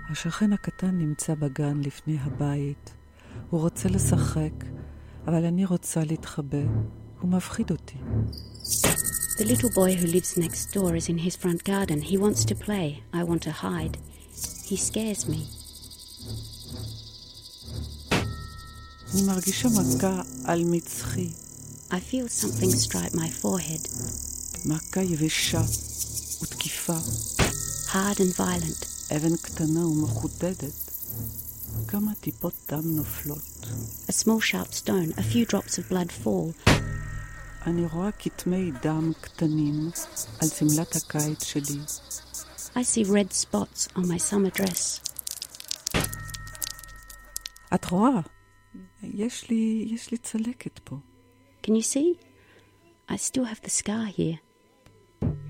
השכן הקטן נמצא בגן לפני הבית. הוא רוצה לשחק, אבל אני רוצה להתחבא. הוא מפחיד אותי. The little boy who lives next door is in his front garden. He wants to play. I want to hide. He scares me. אני מרגישה מכה על מצחי. I feel something strike my forehead. מכה יבשה ותקיפה. Hard and violent. אבן קטנה ומחודדת. כמה טיפות דם נופלות. A small sharp stone. A few drops of blood fall. אני רואה כתמי דם קטנים על סמלת הקיץ שלי. I see red spots on my summer dress. את רואה? יש לי צלקת פה. Can you see? I still have the scar here.